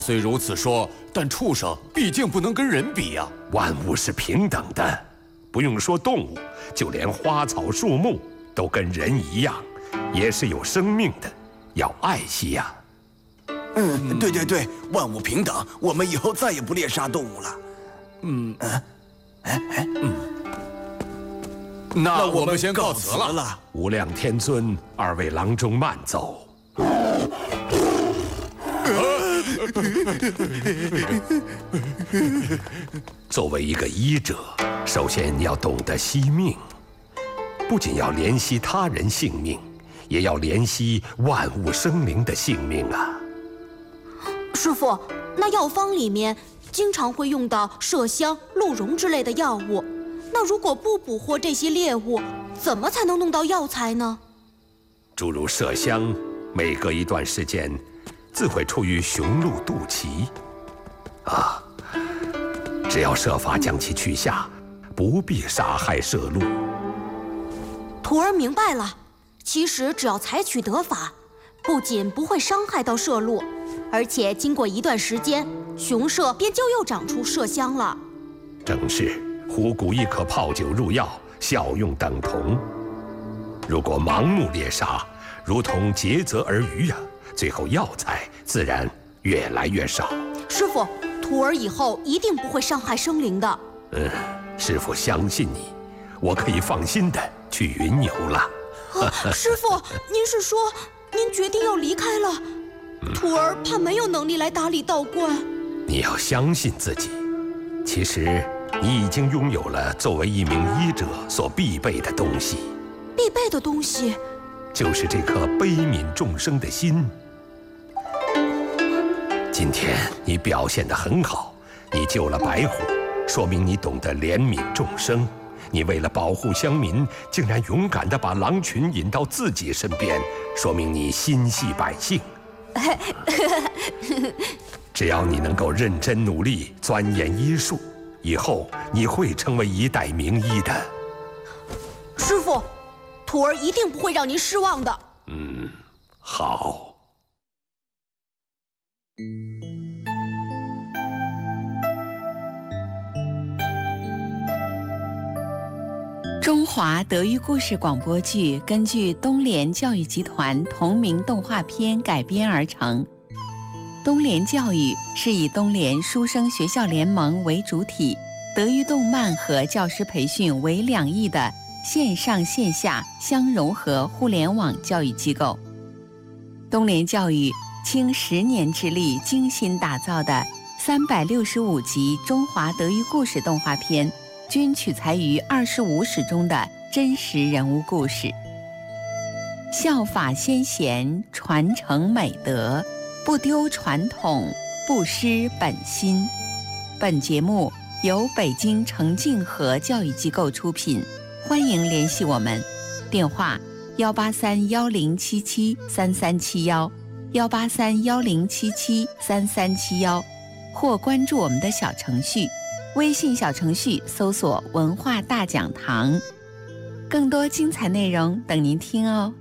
虽如此说，但畜生毕竟不能跟人比呀。 万物是平等的，不用说动物，就连花草树木都跟人一样，也是有生命的，要爱惜呀。 对，万物平等，我们以后再也不猎杀动物了。 那我们先告辞了。 无量天尊，二位郎中慢走。作为一个医者，首先要懂得惜命，不仅要怜惜他人性命，也要怜惜万物生灵的性命啊。 师父，那药方里面经常会用到麝香、鹿茸之类的药物，那如果不捕获这些猎物，怎么才能弄到药材呢？ 诸如麝香，每隔一段时间自会出于雄鹿肚脐，只要设法将其取下，不必杀害麝鹿。 徒儿明白了，其实只要采取得法，不仅不会伤害到麝鹿，而且经过一段时间，雄麝便就又长出麝香了。 正是，虎骨亦可泡酒入药，效用等同。如果盲目猎杀，如同竭泽而渔呀，最后药材自然越来越少。 师父，徒儿以后一定不会伤害生灵的。 师父相信你，我可以放心的去云游了。 师父，您是说您决定要离开了？徒儿怕没有能力来打理道观。 你要相信自己，其实你已经拥有了作为一名医者所必备的东西。 必备的东西就是这颗悲悯众生的心。今天你表现得很好，你救了白虎，说明你懂得怜悯众生。你为了保护乡民，竟然勇敢地把狼群引到自己身边，说明你心系百姓。只要你能够认真努力，钻研医术，以后你会成为一代名医的。 师父，徒儿一定不会让您失望的。 好。 中华德育故事广播剧根据东联教育集团同名动画片改编而成。东联教育是以东联书生学校联盟为主体，德育动漫和教师培训为两翼的线上线下相融合互联网教育机构。东联教育倾10年之力精心打造的365集中华德育故事动画片，均取材于25史中的真实人物故事，效法先贤，传承美德，不丢传统，不失本心。本节目由北京程静和教育机构出品，欢迎联系我们，电话18310773371，18310773371，或关注我们的小程序，微信小程序搜索文化大讲堂，更多精彩内容等您听哦。